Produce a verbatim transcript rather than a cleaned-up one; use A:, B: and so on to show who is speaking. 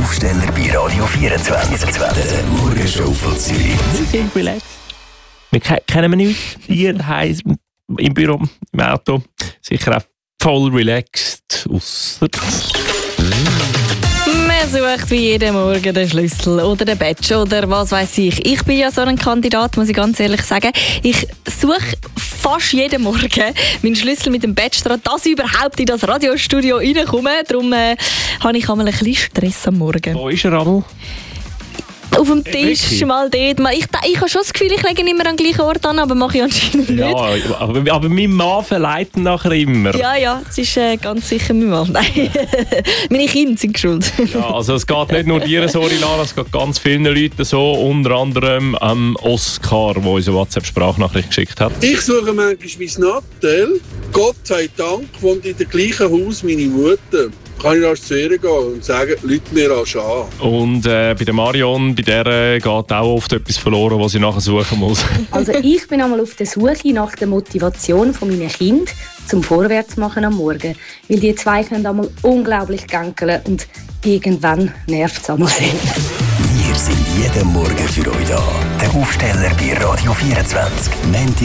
A: Aufsteller bei Radio vierundzwanzig. Der Morgenshow von Zürich.
B: Wir sind relaxed. Wir ke- kennen wir nichts. Hier daheim, im Büro, im Auto. Sicher auch voll relaxed. Ausser.
C: Man sucht wie jeden Morgen den Schlüssel oder den Badge oder was weiß ich. Ich bin ja so ein Kandidat, muss ich ganz ehrlich sagen. Ich suche fast jeden Morgen meinen Schlüssel mit dem Badge dran, dass ich überhaupt in das Radiostudio reinkomme. Darum äh, habe ich einmal ein bisschen Stress am Morgen.
B: Wo ist er, Adel?
C: Auf dem Tisch,
B: Wirklich?
C: mal dort. Mal- Ich, ich habe schon das Gefühl, ich lege ihn immer am gleichen Ort an, aber mache ich anscheinend nicht.
B: Ja, aber, aber mein Mann verleiht ihn nachher immer.
C: Ja, ja, das ist äh, ganz sicher mein Mann. Nein, meine Kinder sind schuld.
B: Ja, also es geht nicht nur dir so, Rilana, es geht ganz vielen Leuten so, unter anderem ähm, Oscar, der uns eine WhatsApp-Sprachnachricht geschickt hat.
D: Ich suche manchmal mein Nattel. Gott sei Dank wohnt in dem gleichen Haus meine Mutter. Kann ich erst zu ihr gehen und sagen, Leute mir rasch an.
B: Und äh, bei der Marion, bei der äh, geht auch oft etwas verloren, was sie nachher suchen muss.
E: Also ich bin einmal auf der Suche nach der Motivation von meinen Kindern zum Vorwärtsmachen am Morgen. Weil die zwei können einmal unglaublich gänkeln und irgendwann nervt es einmal sehr.
A: Wir sind jeden Morgen für euch da. Der Aufsteller bei Radio vierundzwanzig. Montag